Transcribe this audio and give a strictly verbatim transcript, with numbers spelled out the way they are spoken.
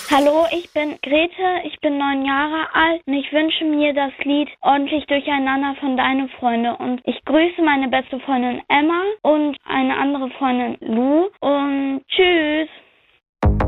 Hallo, ich bin Grete, ich bin neun Jahre alt und ich wünsche mir das Lied Ordentlich Durcheinander von Deine Freunde. Und ich grüße meine beste Freundin Emma und eine andere Freundin Lou und tschüss.